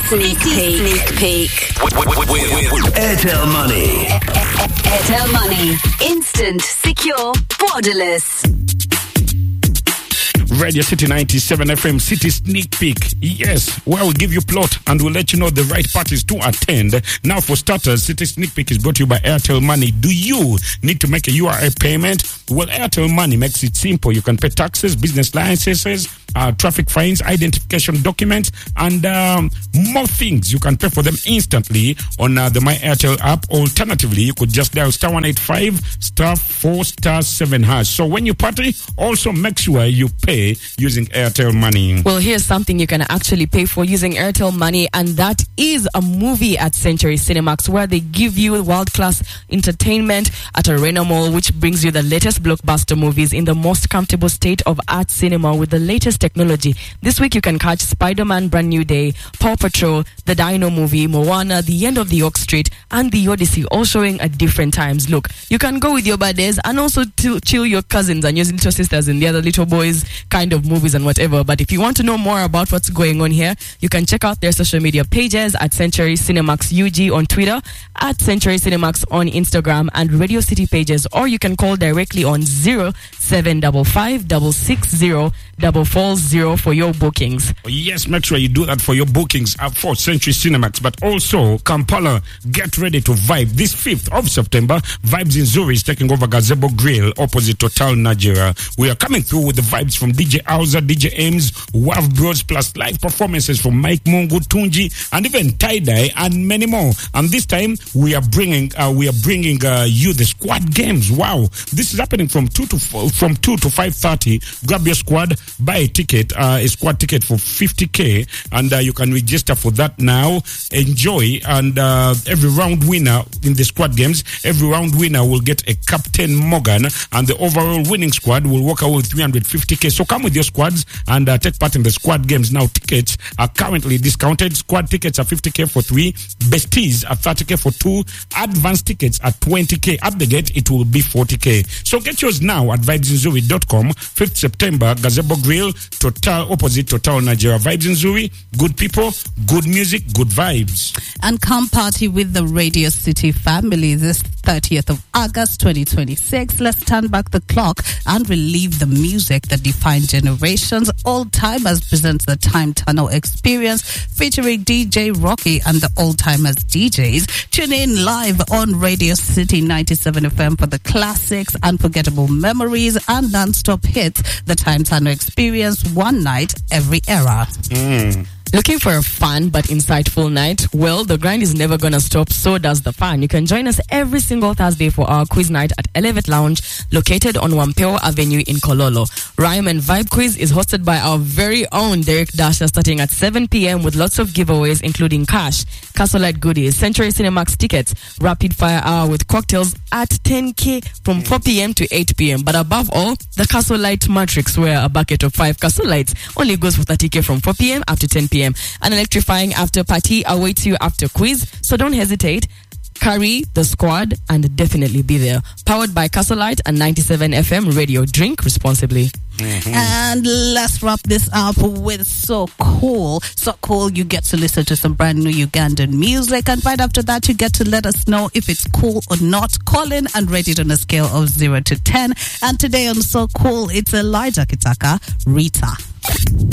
Sneak Peek. Airtel Money. Airtel Money. Instant, secure, borderless. Radio City 97 FM City Sneak Peek. Yes, where we give you plot and we'll let you know the right parties to attend. Now, for starters, City Sneak Peek is brought to you by Airtel Money. Do you need to make a URA payment? Well, Airtel Money makes it simple. You can pay taxes, business licenses, traffic fines, identification documents, and more things. You can pay for them instantly on the My Airtel app. Alternatively, you could just dial star 185 star 4 star 7 hash. So when you party, also make sure you pay using Airtel Money. Well, here's something you can actually pay for using Airtel Money, and that is a movie at Century Cinemax, where they give you world-class entertainment at Arena Mall, which brings you the latest blockbuster movies in the most comfortable state-of-art cinema with the latest technology. This week you can catch Spider-Man Brand New Day, Paw Patrol, the Dino Movie, Moana, The End of the Oak Street, and The Odyssey, all showing at different times. Look, you can go with your buddies and also to chill your cousins and your little sisters and the other little boys kind of movies and whatever. But if you want to know more about what's going on here, you can check out their social media pages at Century Cinemax UG on Twitter, at Century Cinemax on Instagram, and Radio City pages, or you can call directly on 0755 660 440 for your bookings. Yes, make sure you do that for your bookings for Century Cinemax. But also, Kampala, get ready to vibe. This 5th of September, Vibes in Zuri is taking over Gazebo Grill opposite Total Nigeria. We are coming through with the vibes from DJ Auza, DJ Ames, Wav Bros, plus live performances from Mike Mungu, Tunji, and even Tie-Dye, and many more. And this time, we are bringing you the squad games. Wow, this is happening from 2 to 5:30. Grab your squad, buy a ticket, a squad ticket for 50k, and you can register for that now. Enjoy, and every round winner in the squad games, every round winner will get a Captain Morgan, and the overall winning squad will walk away with 350k. So come with your squads and take part in the squad games. Now, tickets are currently discounted. Squad tickets are 50k for 3, besties are 30k for 2, advanced tickets are 20k. At the gate, it will be 40k. So get yours now at vibesinzuri.com. 5th September, Gazebo Grill, Total, opposite Total Nigeria. Vibes in Zuri, good people, good music, good vibes. And come party with the Radio City family this 30th of August 2026. Let's turn back the clock and relive the music that defined generations. Old Timers presents the Time Tunnel Experience featuring DJ Rocky and the Old Timers DJs. Tune in live on Radio City 97 FM for the classics, unforgettable memories, and non-stop hits. The Time Tunnel Experience, one night, every era. Looking for a fun but insightful night? Well, the grind is never gonna stop, so does the fun. You can join us every single Thursday for our quiz night at Elevate Lounge, located on Wampeo Avenue in Kololo. Rhyme and Vibe Quiz is hosted by our very own Derek Dasher, starting at 7 p.m. with lots of giveaways, including cash, Castlelight goodies, Century Cinemax tickets, rapid fire hour with cocktails at 10k from 4 p.m. to 8 p.m. But above all, the Castlelight Matrix, where a bucket of 5 Castlelights only goes for 30k from 4 p.m. up to 10 p.m. An electrifying after party awaits you after quiz, so don't hesitate. Carry the squad and definitely be there. Powered by Castlelight and 97 FM radio. Drink responsibly. And let's wrap this up with So Cool. So Cool, you get to listen to some brand new Ugandan music, and right after that you get to let us know if it's cool or not. Call in and rate it on a scale of 0 to 10. And today on So Cool, it's Elijah Kitaka, Rita.